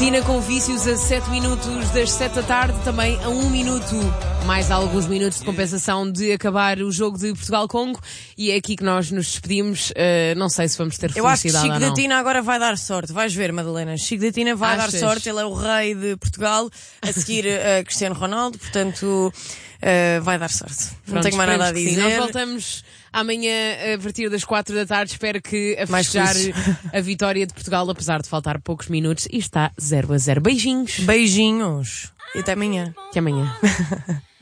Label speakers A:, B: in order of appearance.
A: Tina com Vícios a 7 minutos das 7 da tarde, também a 1 minuto, mais alguns minutos de compensação de acabar o jogo de Portugal-Congo, e é aqui que nós nos despedimos. Não sei se vamos ter
B: Eu acho que
A: felicidade
B: Chico
A: ou
B: da
A: não.
B: Tina agora vai dar sorte. Vais ver, Madalena. Chico da Tina vai
A: Achas?
B: dar sorte. Ele é o rei de Portugal, a seguir Cristiano Ronaldo, portanto vai dar sorte. Não
A: Pronto,
B: tenho mais nada a
A: esperemos que sim.
B: dizer.
A: Nós voltamos amanhã a partir das 4 da tarde. Espero que a
B: Mais
A: festejar
B: felizes.
A: a vitória de Portugal, apesar de faltar poucos minutos, e está 0-0. Beijinhos.
B: Beijinhos. E até amanhã.
A: Até amanhã.